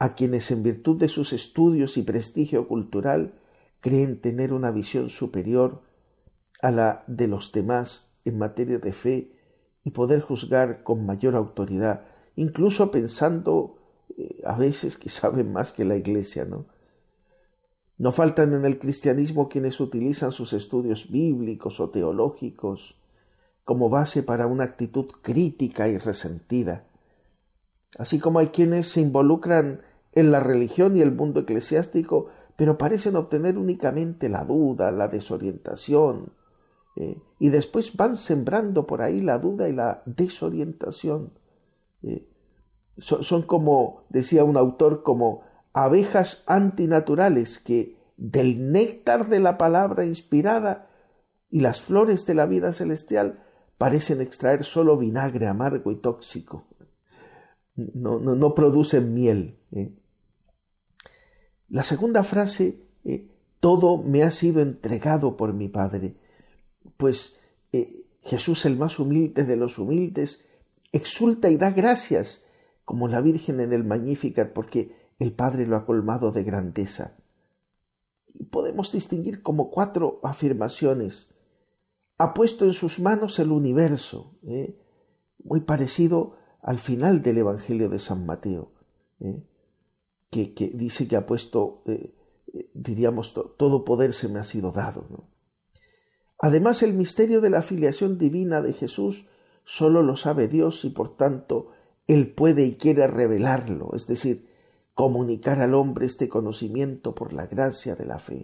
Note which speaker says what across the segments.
Speaker 1: a quienes en virtud de sus estudios y prestigio cultural creen tener una visión superior a la de los demás en materia de fe y poder juzgar con mayor autoridad, incluso pensando a veces que saben más que la Iglesia, ¿no? No faltan en el cristianismo quienes utilizan sus estudios bíblicos o teológicos como base para una actitud crítica y resentida, así como hay quienes se involucran en la religión y el mundo eclesiástico, pero parecen obtener únicamente la duda, la desorientación, y después van sembrando por ahí la duda y la desorientación. Son como, decía un autor, como abejas antinaturales que del néctar de la palabra inspirada y las flores de la vida celestial parecen extraer solo vinagre amargo y tóxico. No producen miel. La segunda frase, todo me ha sido entregado por mi Padre. Pues Jesús, el más humilde de los humildes, exulta y da gracias, como la Virgen en el Magnificat, porque el Padre lo ha colmado de grandeza. Y podemos distinguir como 4 afirmaciones. Ha puesto en sus manos el universo, muy parecido al final del Evangelio de San Mateo, que dice que ha puesto, diríamos, todo poder se me ha sido dado, ¿no? Además, el misterio de la filiación divina de Jesús solo lo sabe Dios y por tanto Él puede y quiere revelarlo, es decir, comunicar al hombre este conocimiento por la gracia de la fe.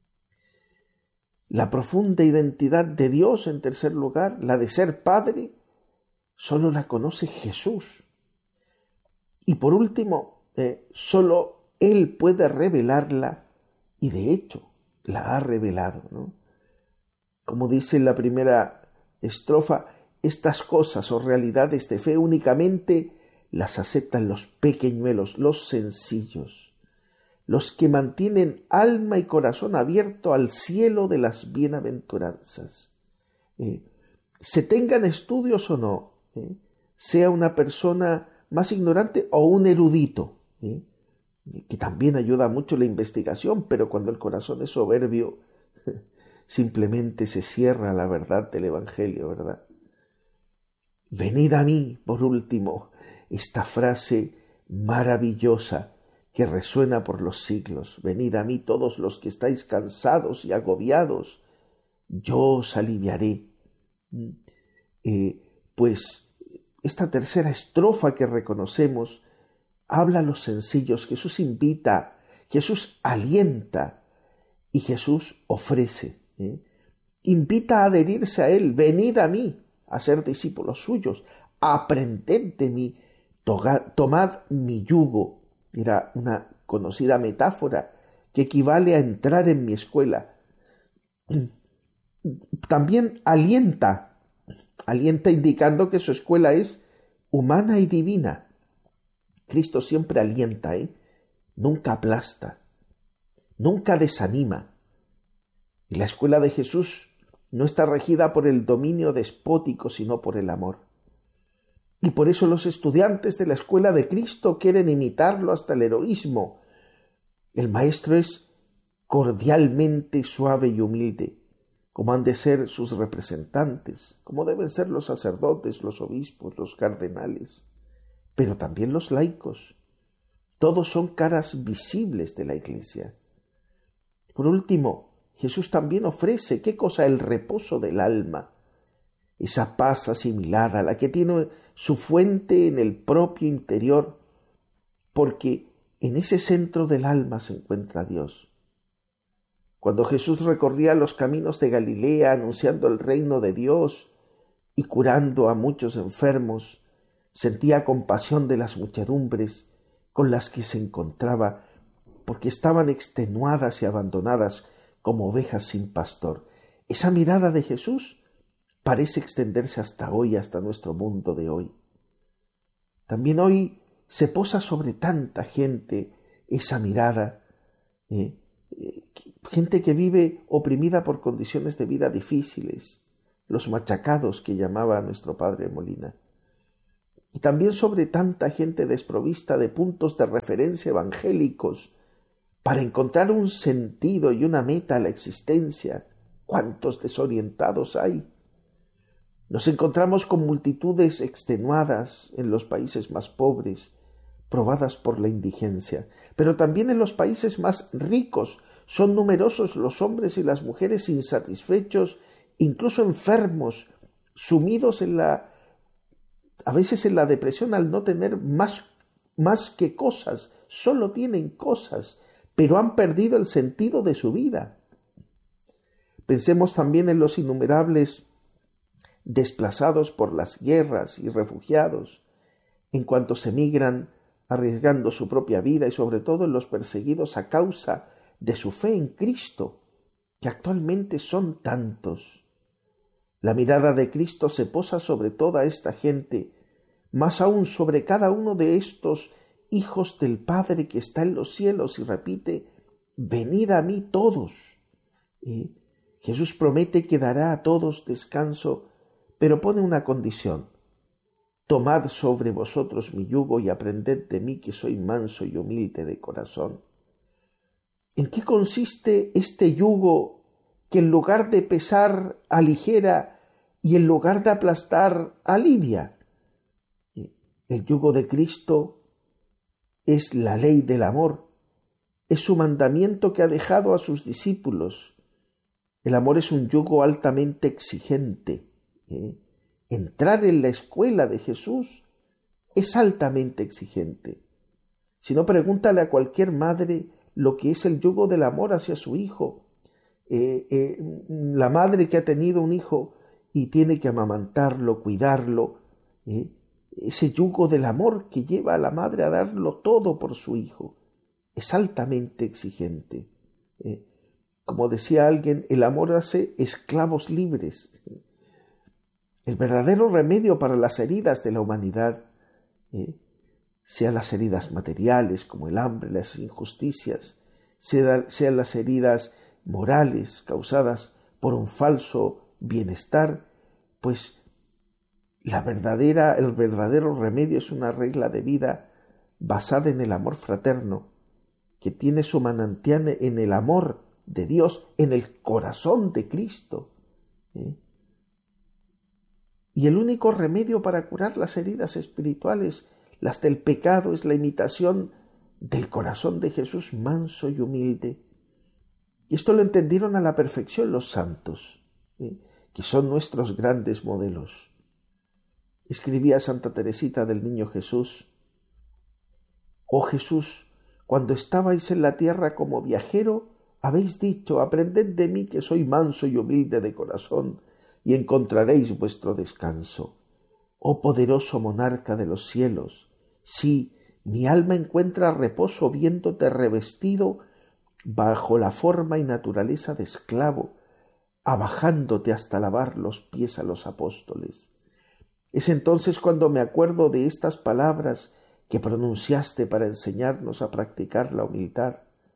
Speaker 1: La profunda identidad de Dios, en tercer lugar, la de ser Padre, solo la conoce Jesús. Y por último, solo Él puede revelarla y de hecho la ha revelado, ¿no? Como dice en la primera estrofa, estas cosas o realidades de fe únicamente las aceptan los pequeñuelos, los sencillos, los que mantienen alma y corazón abierto al cielo de las bienaventuranzas. Se tengan estudios o no, sea una persona más ignorante o un erudito, que también ayuda mucho la investigación, pero cuando el corazón es soberbio, simplemente se cierra a la verdad del Evangelio, ¿verdad? Venid a mí, por último, esta frase maravillosa que resuena por los siglos. Venid a mí todos los que estáis cansados y agobiados, yo os aliviaré. Pues esta tercera estrofa que reconocemos habla a los sencillos. Jesús invita, Jesús alienta y Jesús ofrece. Invita a adherirse a Él. Venid a mí, a ser discípulos suyos. Aprended de mí. Tomad mi yugo. Era una conocida metáfora que equivale a entrar en mi escuela. También alienta indicando que su escuela es humana y divina. Cristo siempre alienta, nunca aplasta, nunca desanima. Y la escuela de Jesús no está regida por el dominio despótico, sino por el amor. Y por eso los estudiantes de la escuela de Cristo quieren imitarlo hasta el heroísmo. El Maestro es cordialmente suave y humilde, como han de ser sus representantes, como deben ser los sacerdotes, los obispos, los cardenales, pero también los laicos. Todos son caras visibles de la Iglesia. Por último, Jesús también ofrece, ¿qué cosa? El reposo del alma, esa paz asimilada, la que tiene su fuente en el propio interior, porque en ese centro del alma se encuentra Dios. Cuando Jesús recorría los caminos de Galilea anunciando el reino de Dios y curando a muchos enfermos, sentía compasión de las muchedumbres con las que se encontraba, porque estaban extenuadas y abandonadas como ovejas sin pastor. Esa mirada de Jesús parece extenderse hasta hoy, hasta nuestro mundo de hoy. También hoy se posa sobre tanta gente esa mirada, gente que vive oprimida por condiciones de vida difíciles, los machacados que llamaba nuestro padre Molina. y también sobre tanta gente desprovista de puntos de referencia evangélicos para encontrar un sentido y una meta a la existencia. ¿Cuántos desorientados hay? Nos encontramos con multitudes extenuadas en los países más pobres, provadas por la indigencia, pero también en los países más ricos son numerosos los hombres y las mujeres insatisfechos, incluso enfermos, sumidos a veces en la depresión al no tener más que cosas, solo tienen cosas, pero han perdido el sentido de su vida. Pensemos también en los innumerables desplazados por las guerras y refugiados, en cuantos emigran arriesgando su propia vida, y sobre todo en los perseguidos a causa de su fe en Cristo, que actualmente son tantos. La mirada de Cristo se posa sobre toda esta gente, más aún sobre cada uno de estos hijos del Padre que está en los cielos, y repite: venid a mí todos. Jesús promete que dará a todos descanso, pero pone una condición: tomad sobre vosotros mi yugo y aprended de mí, que soy manso y humilde de corazón. ¿En qué consiste este yugo que en lugar de pesar aligera y en lugar de aplastar alivia? El yugo de Cristo es la ley del amor, es su mandamiento que ha dejado a sus discípulos. El amor es un yugo altamente exigente. Entrar en la escuela de Jesús es altamente exigente. Si no, pregúntale a cualquier madre lo que es el yugo del amor hacia su hijo. La madre que ha tenido un hijo y tiene que amamantarlo, cuidarlo, ese yugo del amor que lleva a la madre a darlo todo por su hijo, es altamente exigente. Como decía alguien, el amor hace esclavos libres. El verdadero remedio para las heridas de la humanidad, sean las heridas materiales como el hambre, las injusticias, sean las heridas morales causadas por un falso bienestar, pues el verdadero remedio es una regla de vida basada en el amor fraterno, que tiene su manantial en el amor de Dios, en el corazón de Cristo. Y el único remedio para curar las heridas espirituales, las del pecado, es la imitación del corazón de Jesús manso y humilde. Y esto lo entendieron a la perfección los santos, que son nuestros grandes modelos. Escribía Santa Teresita del Niño Jesús: «Oh Jesús, cuando estabais en la tierra como viajero, habéis dicho: aprended de mí, que soy manso y humilde de corazón, y encontraréis vuestro descanso. Oh poderoso monarca de los cielos, sí, mi alma encuentra reposo viéndote revestido bajo la forma y naturaleza de esclavo, abajándote hasta lavar los pies a los apóstoles. Es entonces cuando me acuerdo de estas palabras que pronunciaste para enseñarnos a practicar la humildad».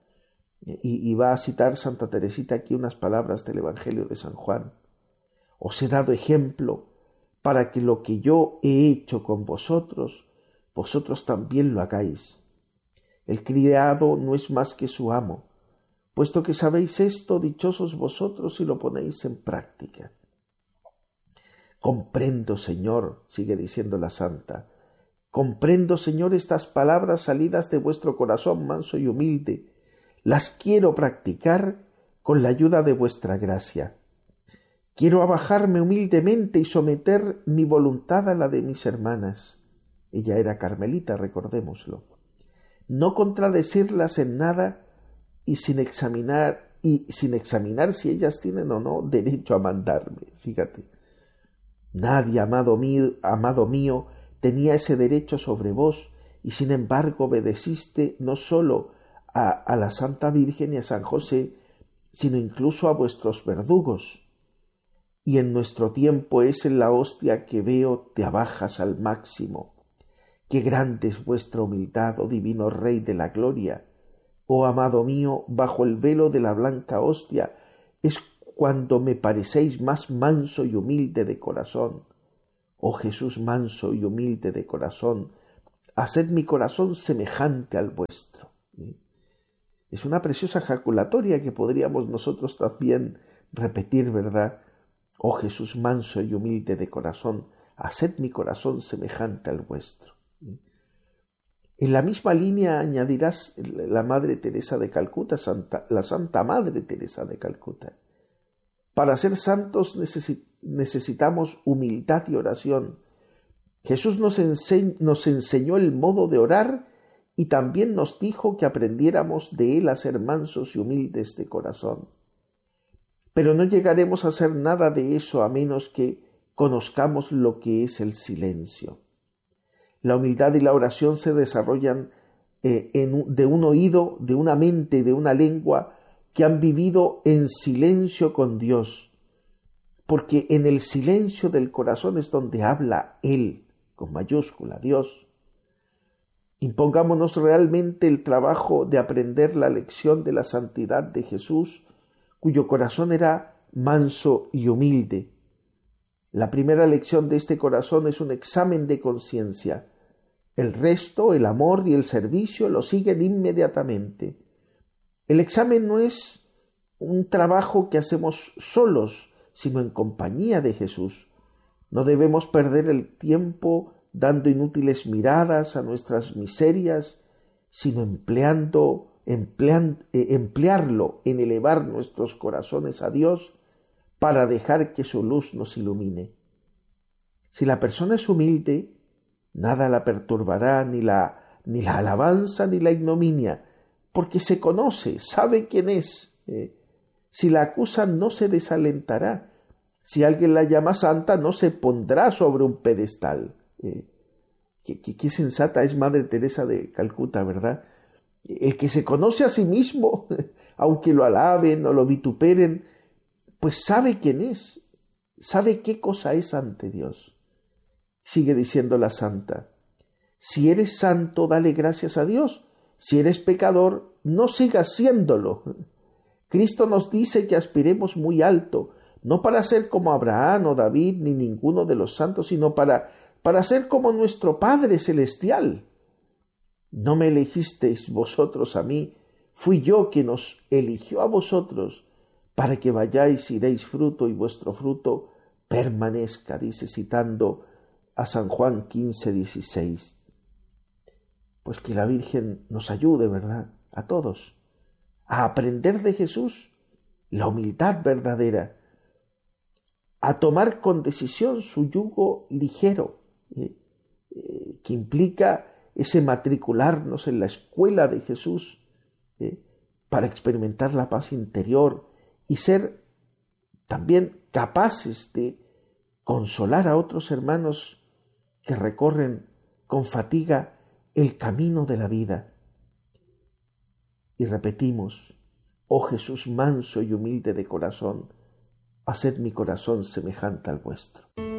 Speaker 1: Y va a citar Santa Teresita aquí unas palabras del Evangelio de San Juan: «Os he dado ejemplo para que lo que yo he hecho con vosotros, vosotros también lo hagáis. El criado no es más que su amo. Puesto que sabéis esto, dichosos vosotros si lo ponéis en práctica». Comprendo, Señor, sigue diciendo la santa, comprendo, Señor, estas palabras salidas de vuestro corazón manso y humilde. Las quiero practicar con la ayuda de vuestra gracia. Quiero abajarme humildemente y someter mi voluntad a la de mis hermanas. Ella era carmelita, recordémoslo. No contradecirlas en nada y sin examinar si ellas tienen o no derecho a mandarme. Fíjate. Nadie, amado mío, tenía ese derecho sobre vos, y sin embargo obedeciste no sólo a la Santa Virgen y a San José, sino incluso a vuestros verdugos. Y en nuestro tiempo es en la hostia que veo te abajas al máximo. Qué grande es vuestra humildad, oh divino Rey de la gloria. Oh amado mío, bajo el velo de la blanca hostia es cuando me parecéis más manso y humilde de corazón. Oh Jesús manso y humilde de corazón, haced mi corazón semejante al vuestro. Es una preciosa ejaculatoria que podríamos nosotros también repetir, ¿verdad? Oh Jesús manso y humilde de corazón, haced mi corazón semejante al vuestro. En la misma línea añadirás la Madre Teresa de Calcuta, la Santa Madre Teresa de Calcuta. Para ser santos necesitamos humildad y oración. Jesús nos enseñó el modo de orar y también nos dijo que aprendiéramos de él a ser mansos y humildes de corazón. Pero no llegaremos a hacer nada de eso a menos que conozcamos lo que es el silencio. La humildad y la oración se desarrollan de un oído, de una mente, de una lengua que han vivido en silencio con Dios, porque en el silencio del corazón es donde habla Él, con mayúscula, Dios. Impongámonos realmente el trabajo de aprender la lección de la santidad de Jesús, cuyo corazón era manso y humilde. La primera lección de este corazón es un examen de conciencia. El resto, el amor y el servicio, lo siguen inmediatamente. El examen no es un trabajo que hacemos solos, sino en compañía de Jesús. No debemos perder el tiempo dando inútiles miradas a nuestras miserias, sino emplearlo en elevar nuestros corazones a Dios para dejar que su luz nos ilumine. Si la persona es humilde, nada la perturbará, ni la alabanza ni la ignominia, porque se conoce, sabe quién es. Si la acusan, no se desalentará. Si alguien la llama santa, no se pondrá sobre un pedestal. Qué sensata es Madre Teresa de Calcuta, ¿verdad? El que se conoce a sí mismo, aunque lo alaben o lo vituperen, pues sabe quién es, sabe qué cosa es ante Dios. Sigue diciendo la santa: si eres santo, dale gracias a Dios. Si eres pecador, no sigas siéndolo. Cristo nos dice que aspiremos muy alto, no para ser como Abraham o David ni ninguno de los santos, sino para ser como nuestro Padre Celestial. No me elegisteis vosotros a mí, fui yo quien os eligió a vosotros, para que vayáis y deis fruto y vuestro fruto permanezca, dice citando a San Juan 15:16. Pues que la Virgen nos ayude, ¿verdad?, a todos, a aprender de Jesús la humildad verdadera, a tomar con decisión su yugo ligero, que implica ese matricularnos en la escuela de Jesús, para experimentar la paz interior y ser también capaces de consolar a otros hermanos que recorren con fatiga el camino de la vida. Y repetimos: oh Jesús manso y humilde de corazón, haced mi corazón semejante al vuestro.